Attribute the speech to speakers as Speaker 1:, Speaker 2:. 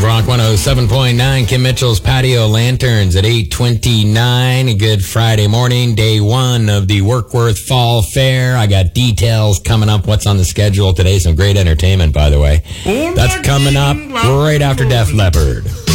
Speaker 1: Wave Rock 107.9, Kim Mitchell's Patio Lanterns at 8:29. A good Friday morning, day one of the Workworth Fall Fair. I got details coming up. What's on the schedule today? Some great entertainment, by the way. That's coming up right after Def Leppard.